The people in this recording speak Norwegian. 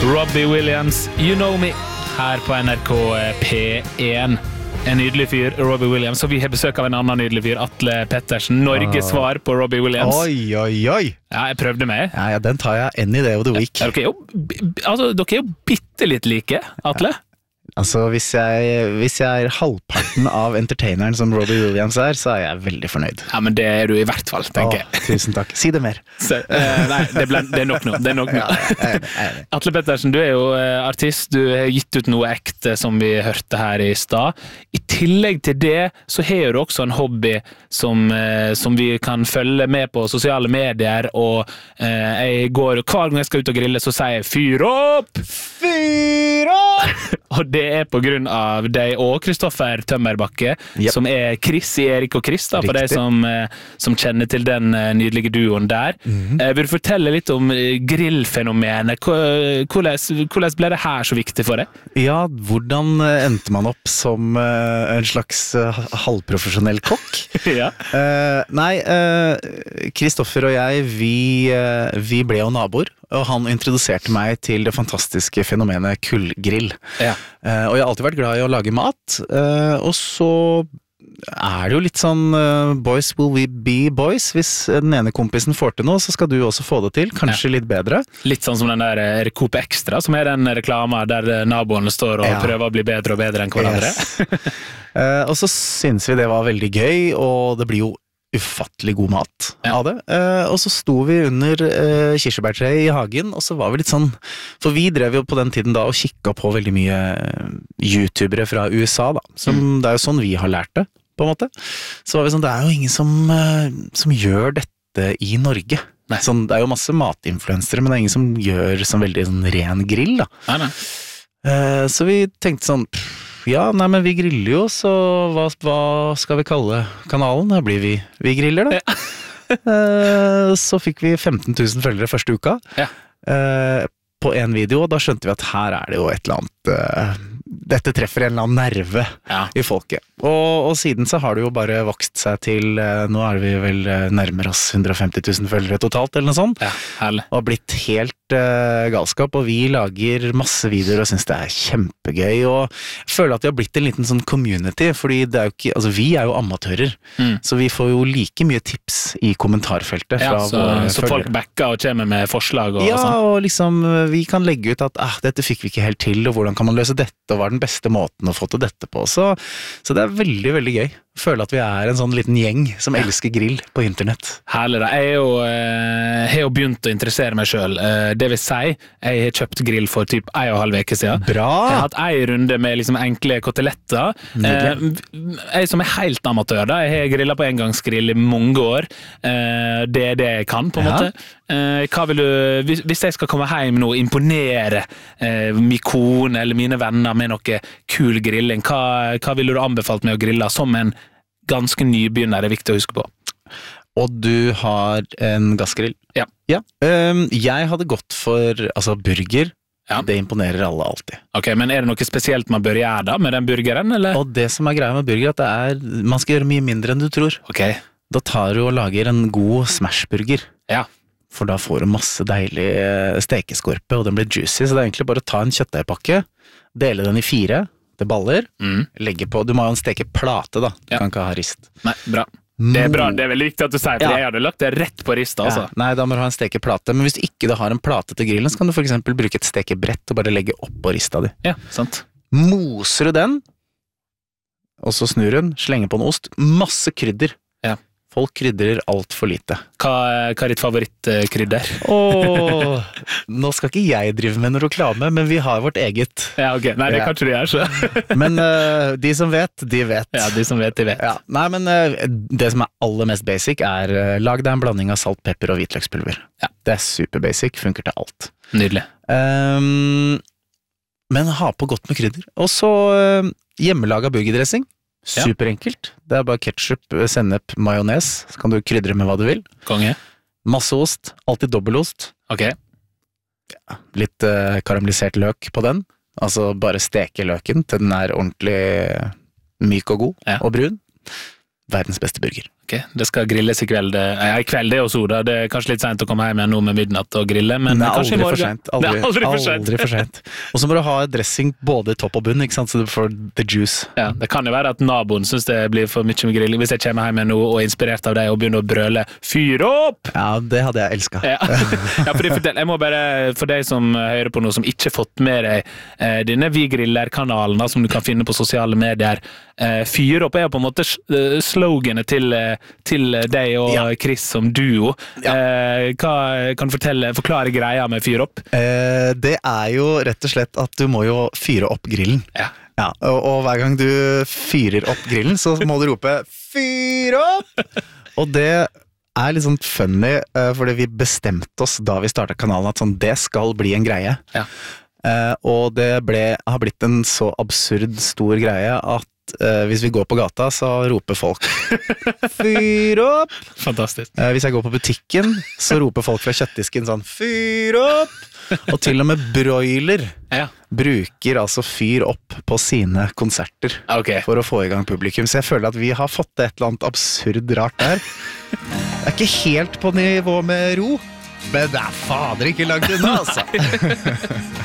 Robbie Williams, You Know Me, her på NRK P1. En nydelig fyr, Robbie Williams, og vi har besøk av en annen nydelig fyr, Atle Pettersen. Norges svar på Robbie Williams. Oi. Ja, jeg prøvde meg. Ja, den tar jeg any day of the week. Dere er jo bitte litt like, Atle. Altså, hvis jeg er halvparten av entertaineren som Robbie Williams er, så er jeg veldig fornøyd. Ja, men det er du i hvert fall, tenker jeg. Tusen takk. Si det mer. Nei, det er nok nå. Atle Pettersen, du er jo artist, du har gitt ut noe ekte som vi hørte her i stad. I tillegg til det, så har du også en hobby som vi kan følge med på sosiale medier, og hver gang jeg skal ut og grille, så sier jeg fyr opp! Fyr opp! Og det er på grunn av deg og Kristoffer Tømmerbakke, som er Chris i Erik og Chris, da, for deg som kjenner til den nydelige duoen der. Vil du fortelle litt om grillfenomenet? Hvordan ble det her så viktig for deg? Ja, hvordan endte man opp som en slags halvprofesjonell kokk? Ja. Kristoffer og jeg, vi ble jo naboer, og han introduserte meg til det fantastiske fenomenet kullgrill. Ja. Og jeg har alltid vært glad i å lage mat, og så er det jo litt sånn boys will we be boys. Hvis den ene kompisen får til noe, så skal du også få det til, kanskje litt bedre. Litt sånn som den der Coop Extra, som er den reklama der naboene står og prøver å bli bedre og bedre enn hverandre. Yes. Og så synes vi det var veldig gøy, og det blir jo ufattelig god mat av det. Og så sto vi under kirsebærtreet i hagen, og så var vi litt sånn, for vi drev jo på den tiden da og kikket på veldig mye youtubere fra USA da, det er jo sånn vi har lært det, på en måte. Så var vi sånn, det er jo ingen som gjør dette i Norge. Sånn, det er jo masse matinfluensere, men det er ingen som gjør sånn veldig sånn ren grill da. Nei. Så vi tenkte sånn, men vi griller jo, så hva skal vi kalle kanalen? Da blir vi griller da. Så fikk vi 15 000 følgere første uka på en video, og da skjønte vi at her er det jo et eller annet, dette treffer en eller annen nerve i folket. Og siden så har det jo bare vokst seg til, nå er vi vel nærmere oss 150 000 følgere totalt, eller noe sånt. Herlig. Og har blitt helt galskap, og vi lager masse videoer og synes det er kjempegøy, og jeg føler at vi har blitt en liten sånn community, fordi det er jo ikke, altså vi er jo amatører, så vi får jo like mye tips i kommentarfeltet fra våre så folk backer og kommer med forslag og sånn? Og liksom vi kan legge ut at dette fikk vi ikke helt til, og hvordan kan man løse dette, og hva er den beste måten å få til dette på, så det er veldig, veldig gøy. Føler at vi er en sånn liten gjeng som elsker grill på internett. Herlig da, jeg har jo begynt å interessere meg selv. Det vil si, jeg har kjøpt grill for typ 1,5 uke siden. Bra! Jeg har hatt en runde med liksom enkle koteletter. Jeg som er helt amatør da, jeg har grillet på engangsgrill i mange år. Det er det jeg kan, på en måte. Hva vil du, hvis jeg skal komme hjem nå og imponere min kone eller mine venner med noe kul grilling, hva vil du anbefalt meg å grille som en ganske nybegynner, det er viktig å huske på? Og du har en gassgrill? Ja. Jeg hadde gått for burger. Det imponerer alle alltid. Ok, men er det noe spesielt man bør gjøre da med den burgeren, eller? Og det som er greia med burger, at man skal gjøre mye mindre enn du tror. Ok. Da tar du og lager en god smashburger. Ja. For da får du masse deilig stekeskorpe, og den blir juicy, så det er egentlig bare å ta en kjøttdeigpakke, dele den i 4 til baller, legge på, du må ha en stekeplate da, du kan ikke ha rist. Nei, bra. Det er bra, det er veldig viktig at du sier, for jeg hadde lagt det rett på rist altså. Nei, da må du ha en stekeplate, men hvis du ikke har en plate til grillen, så kan du for eksempel bruke et stekebrett og bare legge opp på rista di. Ja, sant. Moser du den, og så snur den, slenger på en ost, masse krydder. Folk krydder alt for lite. Hva er ditt favorittkrydder? Nå skal ikke jeg drive med noe reklame, men vi har vårt eget. Ja, ok. Nei, det kan ikke du gjøre, så. Men de som vet, de vet. Ja, de som vet, de vet. Ja. Nei, men det som er aller mest basic er lag deg en blanding av salt, pepper og hvitløkspulver. Ja. Det er super basic, funker til alt. Nydelig. Men ha på godt med krydder. Og så hjemmelaga burgerdressing. Superenkelt. Det er bare ketchup, sennep, majones. Så kan du krydre med hva du vil. Konge. Masse ost. Alltid dobbelost. Ok. Litt karamellisert løk på den. Altså bare steke løken til den er ordentlig myk og god og brun. Verdens beste burger. Ok, det skal grilles i kveld. I kveld det også, da. Det kanskje litt sent å komme hjem igjen nå med midnatt og grille, men det kanskje i morgen. Det er aldri for sent. Og så må du ha dressing både topp og bunn, ikke sant, så du får the juice. Ja, det kan jo være at naboen synes det blir for mye med grilling, hvis jeg kommer hjem igjen nå og er inspirert av deg og begynner å brøle «Fyr opp!» Ja, det hadde jeg elsket. Ja, jeg må bare, for deg som hører på noe som ikke fått med deg denne Vi Griller-kanalen som du kan finne på sosiale medier, Fyr opp er jo på en måte sloganet til deg og Chris som duo. Hva kan du forklare greia med Fyr opp? Det er jo rett og slett at du må jo fyre opp grillen. Ja, og hver gang du fyrer opp grillen, så må du rope «Fyr opp!» Og det er litt sånn funny, fordi vi bestemte oss da vi startet kanalen at sånn, det skal bli en greie. Ja. Og det har blitt en så absurd stor greie at hvis vi går på gata, så roper folk «Fyr opp!» Fantastisk. Hvis jeg går på butikken, så roper folk fra kjøttdisken sånn «Fyr opp!» Og til og med Broiler bruker altså Fyr opp på sine konserter for å få i gang publikum. Så jeg føler at vi har fått et eller annet absurd rart der. Det er ikke helt på nivå med ro, men det er fader ikke langt unna, altså.